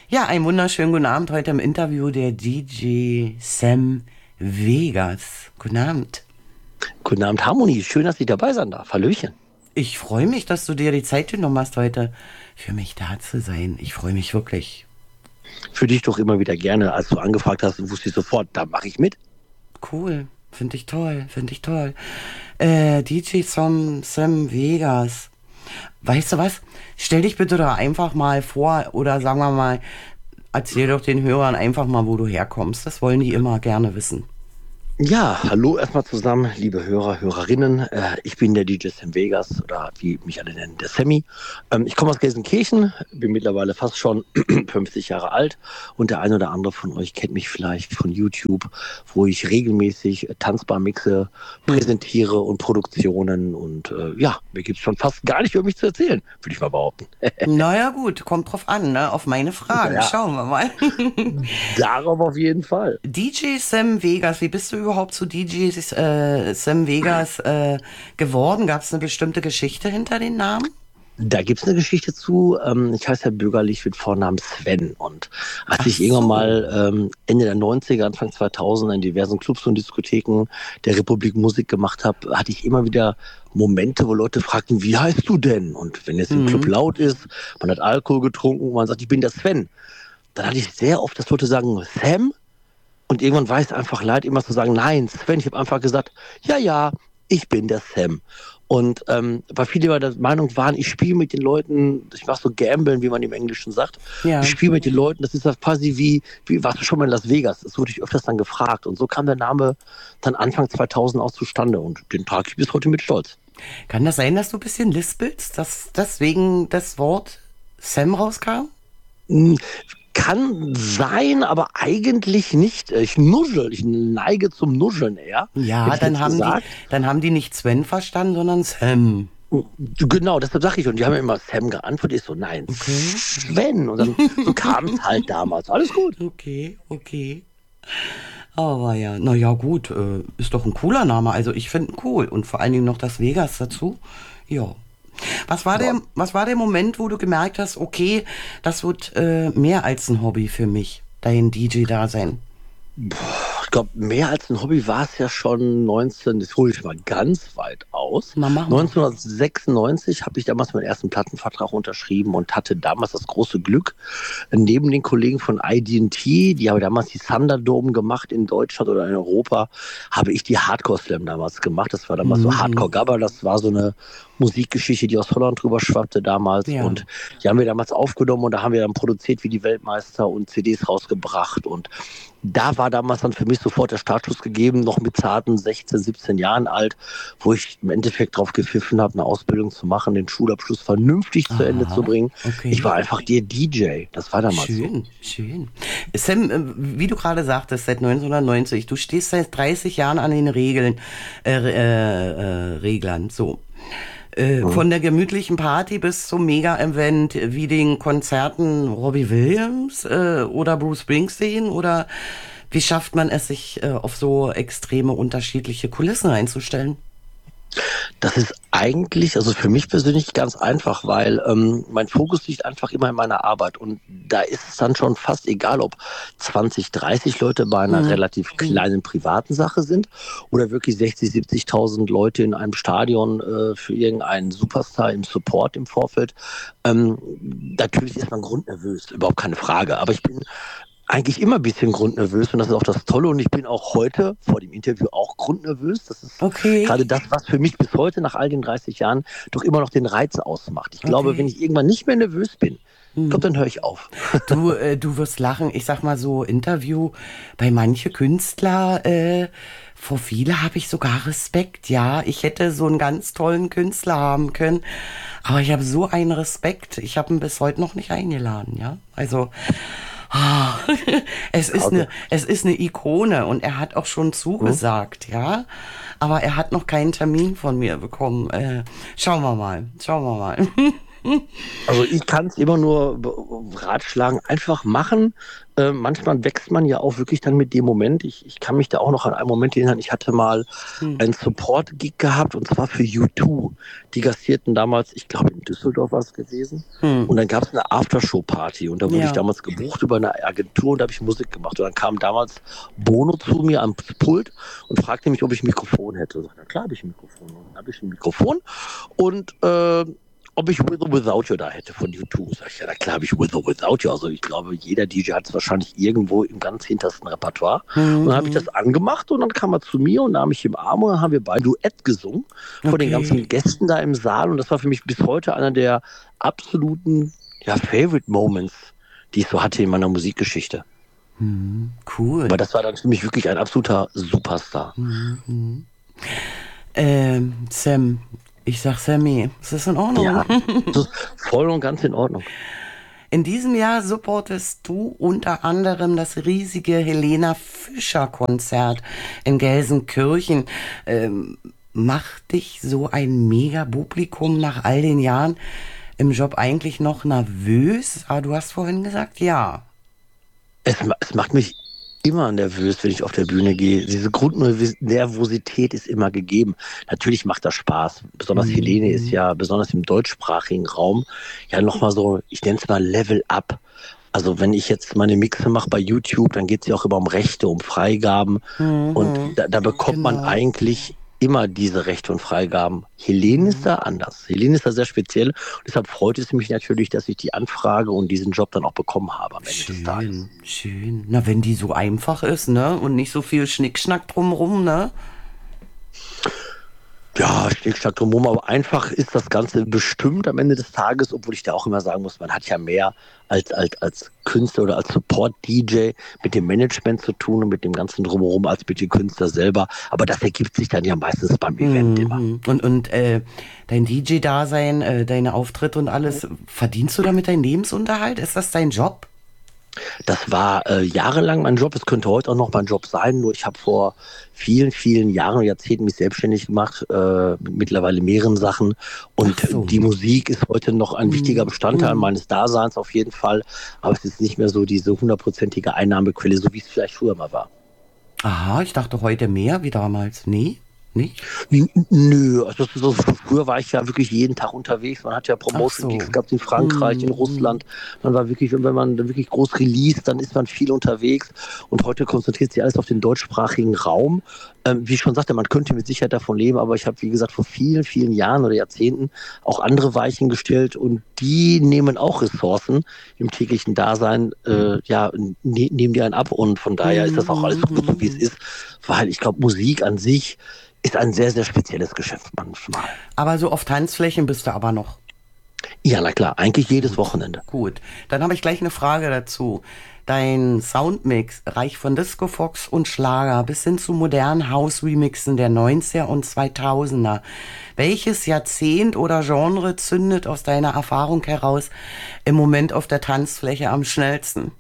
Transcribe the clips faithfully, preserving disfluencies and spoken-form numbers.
Ja, einen wunderschönen guten Abend. Heute im Interview der D J Sam Vegas. Guten Abend. Guten Abend, Harmonie. Schön, dass ich dabei sein darf. Hallöchen. Ich freue mich, dass du dir die Zeit genommen hast, heute für mich da zu sein. Ich freue mich wirklich. Für dich doch immer wieder gerne. Als du angefragt hast, wusste ich sofort, da mache ich mit. Cool. Finde ich toll. Finde ich toll. Äh, D J Sam, Sam Vegas. Weißt du was? Stell dich bitte da einfach mal vor oder sagen wir mal, erzähl doch den Hörern einfach mal, wo du herkommst. Das wollen die immer gerne wissen. Ja, hallo erstmal zusammen, liebe Hörer, Hörerinnen. Äh, ich bin der D J Sam Vegas oder wie mich alle nennen, der Sammy. Ähm, ich komme aus Gelsenkirchen, bin mittlerweile fast schon fünfzig Jahre alt und der eine oder andere von euch kennt mich vielleicht von YouTube, wo ich regelmäßig äh, tanzbar mixe, präsentiere und Produktionen und äh, ja, mir gibt es schon fast gar nicht über mich zu erzählen, würde ich mal behaupten. Naja gut, kommt drauf an, ne? Auf meine Fragen. Ja, Schauen wir mal. darauf auf jeden Fall. D J Sam Vegas, wie bist du überhaupt zu D J äh, Sam Vegas äh, geworden? Gab es eine bestimmte Geschichte hinter den Namen? Da gibt's eine Geschichte zu. Ähm, ich heiße ja bürgerlich mit Vornamen Sven. Und als Ach ich so. irgendwann mal ähm, Ende der neunziger, Anfang zweitausender in diversen Clubs und Diskotheken der Republik Musik gemacht habe, hatte ich immer wieder Momente, wo Leute fragten, wie heißt du denn? Und wenn es im Club Mhm. laut ist, man hat Alkohol getrunken und man sagt, ich bin der Sven, dann hatte ich sehr oft, dass Leute sagen, Sam? Und irgendwann war es einfach leid, immer zu sagen, nein, Sven. Ich habe einfach gesagt, ja, ja, ich bin der Sam. Und ähm, weil viele immer der Meinung waren, ich spiele mit den Leuten, ich mache so Gamblen, wie man im Englischen sagt. Ja. Ich spiele mit den Leuten, das ist das quasi wie, wie, warst du schon mal in Las Vegas? Das wurde ich öfters dann gefragt. Und so kam der Name dann Anfang zweitausend auch zustande. Und den trage ich bis heute mit Stolz. Kann das sein, dass du ein bisschen lispelst, dass deswegen das Wort Sam rauskam? Hm, Kann sein, aber eigentlich nicht. Ich nuschel, ich neige zum Nuscheln eher. Ja, Hätte ich dann jetzt haben die, gesagt. dann haben die nicht Sven verstanden, sondern Sam. Genau, deshalb sage ich. Und die haben mir immer Sam geantwortet. Ich so, nein, Okay. Sven. Und dann so kam es halt damals. Alles gut. Okay, okay. Aber ja, naja, gut, äh, ist doch ein cooler Name. Also ich finde ihn cool. Und vor allen Dingen noch das Vegas dazu. Ja. Was war der, was war der Moment, wo du gemerkt hast, okay, das wird äh, mehr als ein Hobby für mich, dein D J-Dasein? Ich glaube, mehr als ein Hobby war es ja schon neunzehn, das hole ich mal ganz weit aus. Na, mach mal. neunzehnhundertsechsundneunzig habe ich damals meinen ersten Plattenvertrag unterschrieben und hatte damals das große Glück, neben den Kollegen von I D und T, die haben damals die Thunderdome gemacht in Deutschland oder in Europa, habe ich die Hardcore Slam damals gemacht. Das war damals so Mhm. Hardcore Gabber, das war so eine Musikgeschichte, die aus Holland drüber schwappte damals. Ja. Und die haben wir damals aufgenommen und da haben wir dann produziert wie die Weltmeister und C Ds rausgebracht. Und da war damals dann für mich sofort der Startschuss gegeben, noch mit zarten sechzehn, siebzehn Jahren alt, wo ich im Endeffekt drauf gepfiffen habe, eine Ausbildung zu machen, den Schulabschluss vernünftig zu Ende Aha, zu bringen. okay. Ich war einfach der D J. Das war damals so. Schön, schön. Sam, äh, wie du gerade sagtest, seit neunzehnhundertneunzig, du stehst seit dreißig Jahren an den Regeln, äh, äh, äh, Reglern, so. Äh, Mhm. Von der gemütlichen Party bis zum Mega-Event, wie den Konzerten Robbie Williams äh, oder Bruce Springsteen, oder wie schafft man es, sich äh, auf so extreme unterschiedliche Kulissen einzustellen? Das ist eigentlich, also für mich persönlich ganz einfach, weil ähm, mein Fokus liegt einfach immer in meiner Arbeit und da ist es dann schon fast egal, ob zwanzig, dreißig Leute bei einer Mhm. relativ kleinen privaten Sache sind oder wirklich sechzig, siebzigtausend Leute in einem Stadion äh, für irgendeinen Superstar im Support im Vorfeld. Ähm, natürlich ist man grundnervös, überhaupt keine Frage, aber ich bin eigentlich immer ein bisschen grundnervös und das ist auch das Tolle und ich bin auch heute vor dem Interview auch grundnervös. Das ist Okay. gerade das, was für mich bis heute nach all den dreißig Jahren doch immer noch den Reiz ausmacht. Ich glaube, Okay. wenn ich irgendwann nicht mehr nervös bin, ich glaube, dann höre ich auf. Du, äh, du wirst lachen. Ich sag mal so, Interview bei manche Künstler, äh, vor viele habe ich sogar Respekt. Ja, ich hätte so einen ganz tollen Künstler haben können, aber ich habe so einen Respekt. Ich habe ihn bis heute noch nicht eingeladen, ja. Also, ah, es ist Okay. eine, es ist eine Ikone und er hat auch schon zugesagt, ja. Aber er hat noch keinen Termin von mir bekommen. Äh, schauen wir mal, schauen wir mal. Also ich kann es immer nur be- ratschlagen, einfach machen. Äh, manchmal wächst man ja auch wirklich dann mit dem Moment. Ich, ich kann mich da auch noch an einen Moment erinnern. Ich hatte mal Hm. einen Support-Gig gehabt und zwar für U zwei. Die gastierten damals, ich glaube in Düsseldorf war es gewesen. Hm. Und dann gab es eine Aftershow-Party und da wurde ich Ja. damals gebucht über eine Agentur und da habe ich Musik gemacht. Und dann kam damals Bono zu mir am Pult und fragte mich, ob ich ein Mikrofon hätte. Ich sagte, na klar habe ich ein Mikrofon. Und dann habe ich ein Mikrofon und äh, ob ich With or Without You da hätte von U zwei. Sag ich, ja, na klar habe ich With or Without You. Also ich glaube, jeder D J hat es wahrscheinlich irgendwo im ganz hintersten Repertoire. Und dann habe ich Mhm. das angemacht und dann kam er zu mir und nahm mich im Arm und dann haben wir beide Duett gesungen vor den ganzen Okay. Gästen da im Saal. Und das war für mich bis heute einer der absoluten, ja, Favorite Moments, die ich so hatte in meiner Musikgeschichte. Mhm. Cool. Aber das war dann für mich wirklich ein absoluter Superstar. Mhm. Ähm, Sam, ich sag Sammy, ist das in Ordnung? Ja, das ist voll und ganz in Ordnung. In diesem Jahr supportest du unter anderem das riesige Helena Fischer Konzert in Gelsenkirchen. Ähm, macht dich so ein Mega-Publikum nach all den Jahren im Job eigentlich noch nervös? Ah, du hast vorhin gesagt, ja. Es, ma- es macht mich immer nervös, wenn ich auf der Bühne gehe. Diese Grundnervosität ist immer gegeben. Natürlich macht das Spaß. Besonders Helene ist Mhm. ja, besonders im deutschsprachigen Raum, ja nochmal so, ich nenne es mal Level up. Also wenn ich jetzt meine Mixe mache bei YouTube, dann geht es ja auch immer um Rechte, um Freigaben. Und Mhm. da, da bekommt man Genau. eigentlich immer diese Rechte und Freigaben. Helene ist Mhm. da anders. Helene ist da sehr speziell. Und deshalb freut es mich natürlich, dass ich die Anfrage und diesen Job dann auch bekommen habe am Ende des Tages. Schön, schön. Na, wenn die so einfach ist, ne? Und nicht so viel Schnickschnack drumrum, ne? Ja, Schnickschnack drumherum, aber einfach ist das Ganze bestimmt am Ende des Tages, obwohl ich da auch immer sagen muss, man hat ja mehr als, als, als Künstler oder als Support-D J mit dem Management zu tun und mit dem ganzen Drumherum als mit dem Künstler selber. Aber das ergibt sich dann ja meistens beim Event immer. Mhm. Und, und äh, dein D J-Dasein, äh, deine Auftritte und alles, verdienst du damit deinen Lebensunterhalt? Ist das dein Job? Das war äh, jahrelang mein Job. Es könnte heute auch noch mein Job sein. Nur ich habe vor vielen, vielen Jahren und Jahrzehnten mich selbstständig gemacht, äh, mit mittlerweile mehreren Sachen. Ach Und so. die Musik ist heute noch ein wichtiger Mhm. Bestandteil Mhm. meines Daseins auf jeden Fall. Aber es ist nicht mehr so diese hundertprozentige Einnahmequelle, so wie es vielleicht früher mal war. Aha, ich dachte heute mehr wie damals. Nee, nicht? N- Nö, also das ist so, früher war ich ja wirklich jeden Tag unterwegs. Man hat ja Ach so. Promotion-Gigs gehabt in Frankreich, in Mhm. Russland. Man war wirklich, wenn man dann wirklich groß released, dann ist man viel unterwegs. Und heute konzentriert sich alles auf den deutschsprachigen Raum. Ähm, wie ich schon sagte, man könnte mit Sicherheit davon leben, aber ich habe, wie gesagt, vor vielen, vielen Jahren oder Jahrzehnten auch andere Weichen gestellt und die nehmen auch Ressourcen im täglichen Dasein, äh, ja, ne, nehmen die einen ab und von daher ist das auch alles gut so, wie es Mhm. ist, weil ich glaube, Musik an sich ist ein sehr, sehr spezielles Geschäft manchmal. Aber so auf Tanzflächen bist du aber noch. Ja, na klar, eigentlich jedes Gut, Wochenende. gut. Dann habe ich gleich eine Frage dazu. Dein Soundmix reicht von Disco Fox und Schlager bis hin zu modernen House-Remixen der neunziger und zweitausender. Welches Jahrzehnt oder Genre zündet aus deiner Erfahrung heraus im Moment auf der Tanzfläche am schnellsten?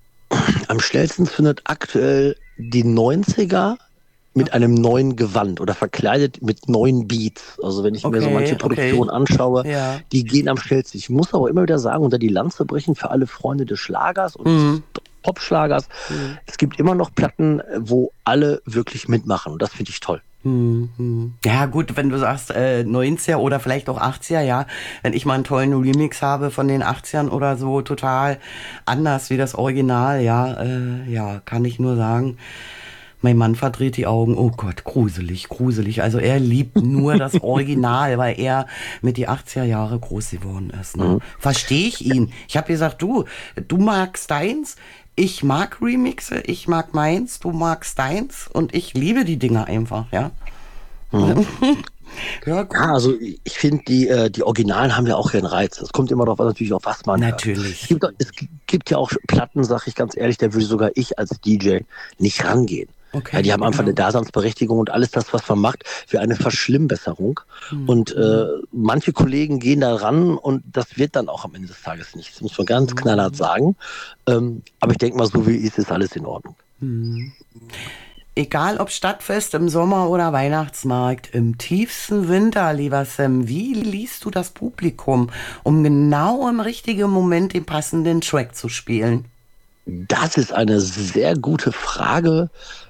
Am schnellsten findet aktuell die neunziger mit einem neuen Gewand oder verkleidet mit neuen Beats. Also wenn ich mir so manche Okay, okay. Produktionen anschaue, Ja. die gehen am schnellsten. Ich muss aber immer wieder sagen, unter die Lanze brechen für alle Freunde des Schlagers und des Mhm. Popschlagers. Mhm. Es gibt immer noch Platten, wo alle wirklich mitmachen und das finde ich toll. Hm, hm. Ja, gut, wenn du sagst äh, neunziger oder vielleicht auch achtziger, ja, wenn ich mal einen tollen Remix habe von den achtzigern oder so, total anders wie das Original, ja, äh, ja, kann ich nur sagen, mein Mann verdreht die Augen, oh Gott, gruselig, gruselig. Also er liebt nur das Original, weil er mit die achtziger Jahre groß geworden ist, ne? Mhm. Verstehe ich ihn. Ich habe gesagt, du, du magst deins, ich mag Remixe, ich mag meins, du magst deins und ich liebe die Dinger einfach, ja. Mhm. Ja, Ja, gut. also ich finde, die, äh, die Originalen haben ja auch ihren Reiz. Es kommt immer darauf an, natürlich, auf was man hört. Es Natürlich. gibt, es gibt ja auch Platten, sag ich ganz ehrlich, da würde sogar ich als D J nicht rangehen. Ja, die Okay, haben einfach eine ja. Daseinsberechtigung und alles das, was man macht, für eine Verschlimmbesserung. Und äh, Mhm. manche Kollegen gehen da ran und das wird dann auch am Ende des Tages nichts. Das muss man ganz knallhart Mhm. sagen. Ähm, aber ich denke mal, so wie es ist, ist alles in Ordnung. Mhm. Egal ob Stadtfest im Sommer oder Weihnachtsmarkt, im tiefsten Winter, lieber Sam, wie liest du das Publikum, um genau im richtigen Moment den passenden Track zu spielen? Das ist eine sehr gute Frage.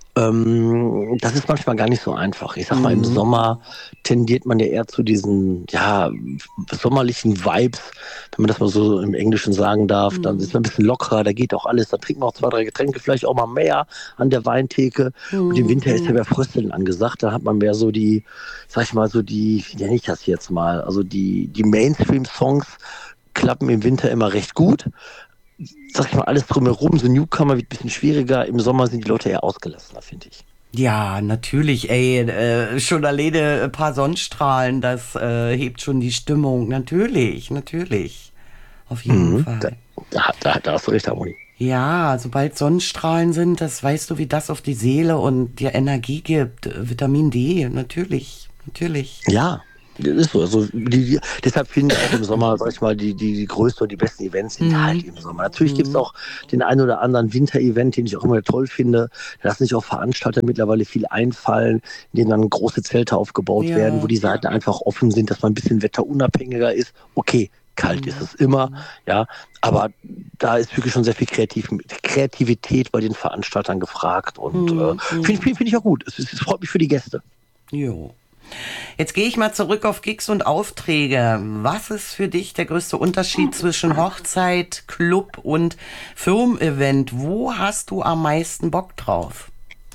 Ähm, das ist manchmal gar nicht so einfach. Ich sag mal, im Mhm. Sommer tendiert man ja eher zu diesen, ja, sommerlichen Vibes, wenn man das mal so im Englischen sagen darf. Dann ist man ein bisschen lockerer, da geht auch alles. Da trinkt man auch zwei, drei Getränke, vielleicht auch mal mehr an der Weintheke. Und im Winter ist ja Mhm. mehr Frösteln angesagt. Da hat man mehr so die, sag ich mal, so die, wie nenne ich das jetzt mal, also die, die Mainstream-Songs klappen im Winter immer recht gut. Sag ich mal, alles drumherum, so Newcomer wird ein bisschen schwieriger. Im Sommer sind die Leute eher ausgelassener, finde ich. Ja, natürlich, ey, äh, schon alleine ein paar Sonnenstrahlen, das äh, hebt schon die Stimmung. Natürlich, natürlich. Auf jeden Mhm. Da, Fall. da, da, da hast du recht, Harmonie. Ja, sobald Sonnenstrahlen sind, das weißt du, wie das auf die Seele und dir Energie gibt. Äh, Vitamin D, natürlich, natürlich. Ja, das ist so. Also die, die, deshalb finde ich auch im Sommer, sag ich mal, die, die, die größten und die besten Events sind halt Mhm. im Sommer. Natürlich gibt es Mhm. auch den einen oder anderen Winter-Event, den ich auch immer toll finde. Da lassen sich auch Veranstalter mittlerweile viel einfallen, in denen dann große Zelte aufgebaut werden, wo Ja. die Seiten einfach offen sind, dass man ein bisschen wetterunabhängiger ist. Okay, kalt ist Mhm. es immer, Mhm. ja, aber da ist wirklich schon sehr viel Kreativ Kreativität bei den Veranstaltern gefragt und äh, Mhm. finde Mhm. find, find ich auch gut. Es, es, es freut mich für die Gäste. Jo. Jetzt gehe ich mal zurück auf Gigs und Aufträge. Was ist für dich der größte Unterschied zwischen Hochzeit, Club und Firmen-Event? Wo hast du am meisten Bock drauf?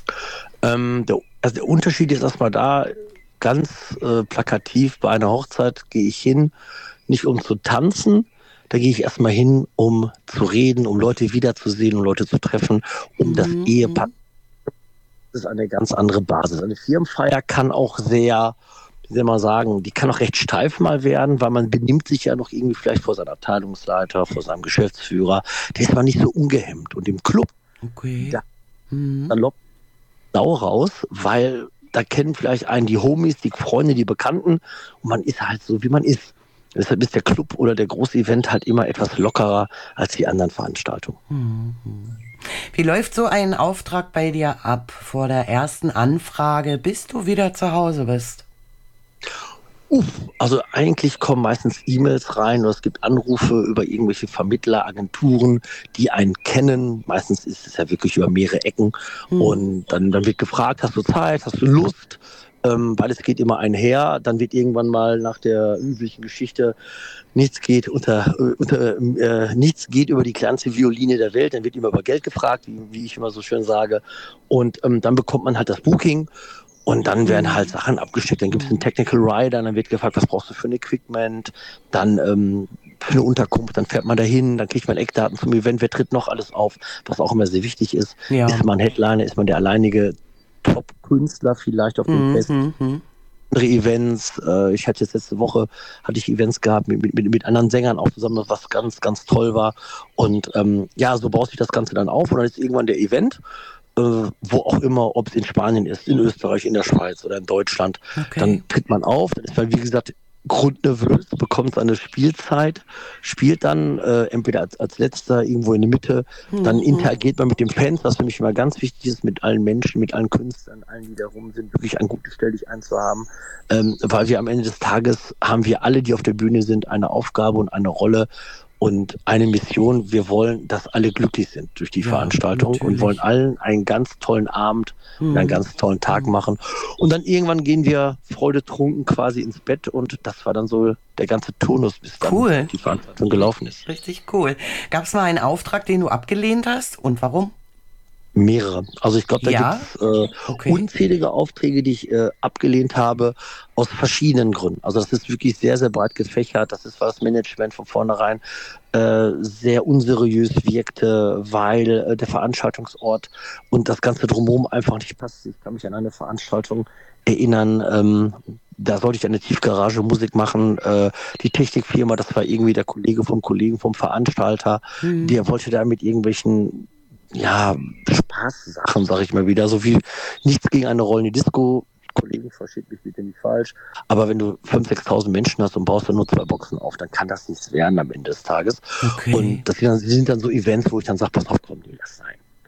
Ähm, der, also der Unterschied ist erstmal da, ganz äh, plakativ, bei einer Hochzeit gehe ich hin, nicht um zu tanzen, da gehe ich erstmal hin, um zu reden, um Leute wiederzusehen, um Leute zu treffen, um das Mhm. Ehepaar. Mhm. Das ist eine ganz andere Basis. Eine Firmenfeier kann auch sehr, wie soll man sagen, die kann auch recht steif mal werden, weil man benimmt sich ja noch irgendwie vielleicht vor seinem Abteilungsleiter, vor seinem Geschäftsführer. Der ist aber nicht so ungehemmt. Und im Club, Okay. da Mhm. salopp Sau raus, weil da kennen vielleicht einen die Homies, die Freunde, die Bekannten und man ist halt so, wie man ist. Deshalb ist der Club oder der große Event halt immer etwas lockerer als die anderen Veranstaltungen. Mhm. Wie läuft so ein Auftrag bei dir ab vor der ersten Anfrage, bis du wieder zu Hause bist? Uff, also eigentlich kommen meistens E-Mails rein oder es gibt Anrufe über irgendwelche Vermittler, Agenturen, die einen kennen. Meistens ist es ja wirklich über mehrere Ecken Mhm. und dann, dann wird gefragt, hast du Zeit, hast du Lust? Ähm, weil es geht immer einher. Dann wird irgendwann mal nach der üblichen Geschichte, nichts geht unter, äh, unter äh, nichts geht über die kleinste Violine der Welt. Dann wird immer über Geld gefragt, wie, wie ich immer so schön sage. Und ähm, dann bekommt man halt das Booking. Und dann werden halt Mhm. Sachen abgesteckt. Dann gibt es einen Mhm. Technical Rider, dann wird gefragt, was brauchst du für ein Equipment, dann ähm, für eine Unterkunft, dann fährt man dahin, dann kriegt man Eckdaten zum Event, wer tritt noch alles auf, was auch immer sehr wichtig ist. Ist Ja. man Headliner, ist man der alleinige Top-Künstler vielleicht auf dem Mhm. Fest? Mhm. Andere Events, äh, ich hatte jetzt letzte Woche, hatte ich Events gehabt mit, mit, mit anderen Sängern auch zusammen, was ganz, ganz toll war. Und ähm, ja, so baut sich das Ganze dann auf und dann ist irgendwann der Event, äh, wo auch immer, ob es in Spanien ist, in Österreich, in der Schweiz oder in Deutschland, Okay. dann tritt man auf, dann ist man, wie gesagt, grundnervös, bekommt seine Spielzeit, spielt dann äh, entweder als, als letzter irgendwo in der Mitte, dann Mhm. interagiert man mit den Fans, was für mich immer ganz wichtig ist, mit allen Menschen, mit allen Künstlern, allen, die da rum sind, wirklich ein gutes Stelldichein zu haben, ähm, weil wir am Ende des Tages haben wir alle, die auf der Bühne sind, eine Aufgabe und eine Rolle und eine Mission. Wir wollen, dass alle glücklich sind durch die Ja, Veranstaltung und wollen natürlich. allen einen ganz tollen Abend und einen Mhm. ganz tollen Tag Mhm. machen. Und dann irgendwann gehen wir freudetrunken quasi ins Bett und das war dann so der ganze Turnus, bis dann Cool. die Veranstaltung gelaufen ist. Richtig cool. Gab es mal einen Auftrag, den du abgelehnt hast? Und warum? Mehrere. Also ich glaube, da gibt Ja, es äh, okay. unzählige Aufträge, die ich äh, abgelehnt habe, aus verschiedenen Gründen. Also das ist wirklich sehr, sehr breit gefächert. Das ist, weil das Management von vornherein äh, sehr unseriös wirkte, weil äh, der Veranstaltungsort und das Ganze drumherum einfach nicht passt. Ich kann mich an eine Veranstaltung erinnern, ähm, da sollte ich eine Tiefgarage Musik machen. Äh, die Technikfirma, das war irgendwie der Kollege vom Kollegen vom Veranstalter, Mhm. der wollte da mit irgendwelchen ja, Spaßsachen, sag ich mal wieder. So wie nichts gegen eine rollende Disco. Kollegen, versteht mich bitte nicht falsch. Aber wenn du fünftausend, sechstausend Menschen hast und baust dann nur zwei Boxen auf, dann kann das nichts werden am Ende des Tages. Und Okay. das sind dann, sind dann so Events, wo ich dann sage, pass auf, komm, nee, lass sein.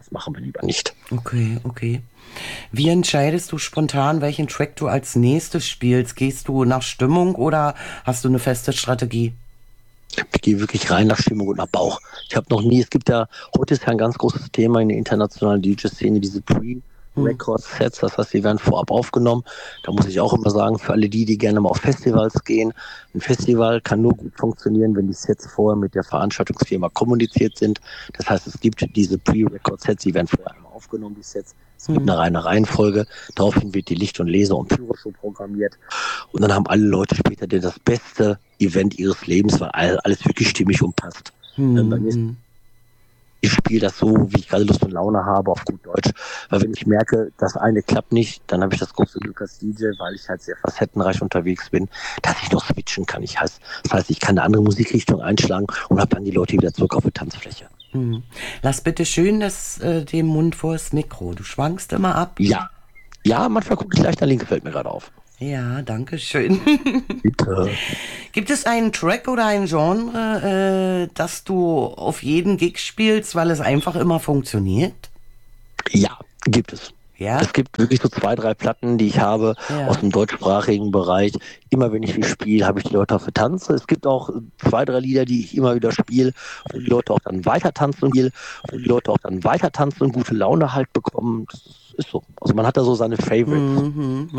das machen wir lieber nicht. Okay, okay. Wie entscheidest du spontan, welchen Track du als nächstes spielst? Gehst du nach Stimmung oder hast du eine feste Strategie? Ich gehe wirklich rein nach Stimmung und nach Bauch. Ich habe noch nie, es gibt ja, heute ist ja ein ganz großes Thema in der internationalen D J-Szene, diese Pre-Record-Sets, das heißt, die werden vorab aufgenommen. Da muss ich auch immer sagen, für alle die, die gerne mal auf Festivals gehen, ein Festival kann nur gut funktionieren, wenn die Sets vorher mit der Veranstaltungsfirma kommuniziert sind. Das heißt, es gibt diese Pre-Record-Sets, die werden vorher einmal aufgenommen, die Sets. Es gibt eine reine Reihenfolge, daraufhin wird die Licht- und Laser- und Pyroshow programmiert und dann haben alle Leute später das beste Event ihres Lebens, weil alles wirklich stimmig und passt. Hm, Bei mir ist hm. Ich spiele das so, wie ich gerade Lust und Laune habe, auf gut Deutsch. Weil wenn ich merke, das eine klappt nicht, dann habe ich das große Glück als D J, weil ich halt sehr facettenreich unterwegs bin, dass ich noch switchen kann. Ich heißt, das heißt, ich kann eine andere Musikrichtung einschlagen und habe dann die Leute wieder zurück auf die Tanzfläche. Hm. Lass bitte schön das, äh, den Mund vors Mikro. Du schwankst immer ab. Ja, ja, manchmal gucke ich leicht nach links, fällt mir gerade auf. Ja, danke schön. Bitte. Gibt es einen Track oder ein Genre, äh, das du auf jeden Gig spielst, weil es einfach immer funktioniert? Ja, gibt es. Ja? Es gibt wirklich so zwei, drei Platten, die ich habe Ja. aus dem deutschsprachigen Bereich. Immer wenn ich die spiele, habe ich die Leute auf der Tanze. Es gibt auch zwei, drei Lieder, die ich immer wieder spiele, wo die Leute auch dann weiter tanzen und wo die Leute auch dann weiter tanzen und gute Laune halt bekommen. Das ist so. Also man hat da so seine Favorites. Mhm.